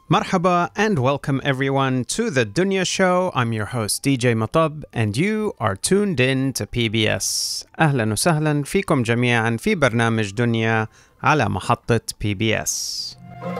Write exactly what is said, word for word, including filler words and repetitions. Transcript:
Marhaba and welcome everyone to the Dunya Show. I'm your host D J Matab and you are tuned in to P B S. أهلا وسهلا فيكم جميعا في برنامج دنيا على محطة P B S.